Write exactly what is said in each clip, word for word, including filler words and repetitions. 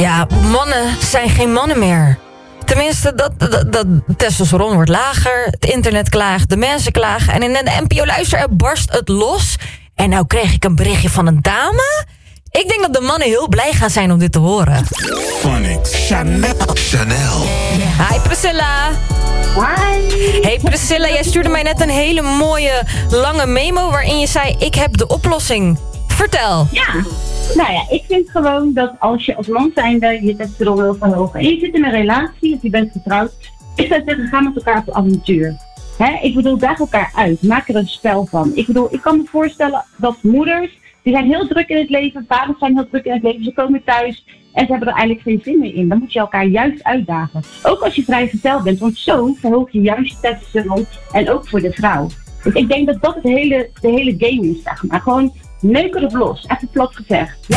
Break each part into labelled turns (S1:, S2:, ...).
S1: Ja, mannen zijn geen mannen meer. Tenminste, dat, dat, dat testosteron wordt lager, het internet klaagt, de mensen klagen. En in de N P O Luister barst het los. En nou kreeg ik een berichtje van een dame. Ik denk dat de mannen heel blij gaan zijn om dit te horen.
S2: Phonics. Chanel. Chanel.
S1: Hi Priscilla.
S3: Hi.
S1: Hey Priscilla, jij stuurde mij net een hele mooie lange memo waarin je zei, ik heb de oplossing. Vertel.
S3: Ja, nou ja, ik vind gewoon dat als je als man zijnde je testosteron wil verhogen en je zit in een relatie of je bent getrouwd, ik zou zeggen, ga met elkaar op avontuur. Hè? Ik bedoel, daag elkaar uit, maak er een spel van. Ik bedoel, ik kan me voorstellen dat moeders, die zijn heel druk in het leven, vaders zijn heel druk in het leven, ze komen thuis en ze hebben er eigenlijk geen zin meer in. Dan moet je elkaar juist uitdagen. Ook als je vrijgezel bent, want zo verhoog je juist je testosteron en ook voor de vrouw. Dus ik denk dat dat het hele, de hele game is, zeg maar. Gewoon neuken erop los, even plat gezegd. Ja.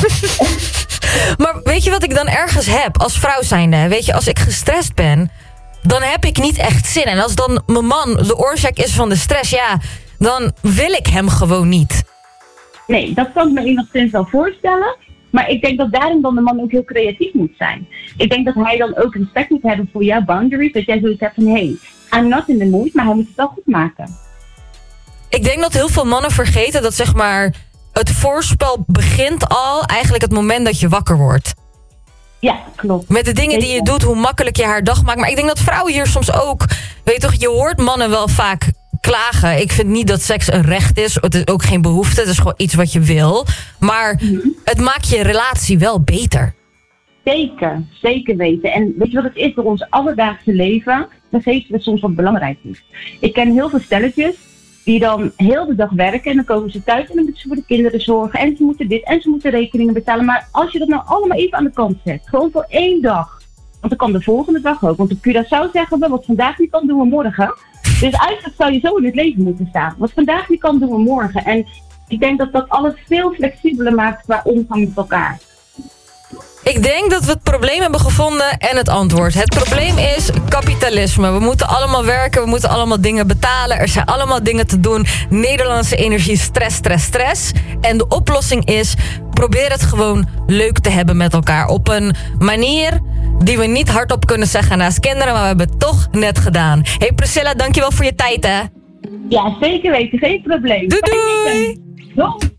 S1: Maar weet je wat ik dan ergens heb als vrouw zijnde? Weet je, als ik gestrest ben, dan heb ik niet echt zin. En als dan mijn man de oorzaak is van de stress, ja, dan wil ik hem gewoon niet.
S3: Nee, dat kan ik me enigszins wel voorstellen. Maar ik denk dat daarom dan de man ook heel creatief moet zijn. Ik denk dat hij dan ook respect moet hebben voor jouw boundaries. Dat jij zoiets hebt van, hé, hey, I'm not in the mood, maar hij moet het wel goed maken.
S1: Ik denk dat heel veel mannen vergeten dat, zeg maar, het voorspel begint al eigenlijk het moment dat je wakker wordt.
S3: Ja, klopt.
S1: Met de dingen die je doet, hoe makkelijk je haar dag maakt. Maar ik denk dat vrouwen hier soms ook, weet je toch, je hoort mannen wel vaak klagen. Ik vind niet dat seks een recht is. Het is ook geen behoefte. Het is gewoon iets wat je wil. Maar mm-hmm. het maakt je relatie wel beter.
S3: Zeker, zeker weten. En weet je wat het is? Door ons alledaagse leven, dan geven we soms wat belangrijk is. Ik ken heel veel stelletjes die dan heel de dag werken en dan komen ze thuis en dan moeten ze voor de kinderen zorgen en ze moeten dit en ze moeten rekeningen betalen. Maar als je dat nou allemaal even aan de kant zet, gewoon voor één dag, want dan kan de volgende dag ook. Want op Curaçao zeggen we, wat vandaag niet kan, doen we morgen. Dus eigenlijk zou je zo in het leven moeten staan. Wat vandaag niet kan, doen we morgen. En ik denk dat dat alles veel flexibeler maakt qua omgang met elkaar.
S1: Ik denk dat we het probleem hebben gevonden en het antwoord. Het probleem is kapitalisme. We moeten allemaal werken, we moeten allemaal dingen betalen. Er zijn allemaal dingen te doen. Nederlandse energie, stress, stress, stress. En de oplossing is, probeer het gewoon leuk te hebben met elkaar. Op een manier die we niet hardop kunnen zeggen naast kinderen, maar we hebben het toch net gedaan. Hey Priscilla, dankjewel voor je tijd, hè?
S3: Ja, zeker weten. Geen probleem.
S1: Doei doei!
S3: Doei!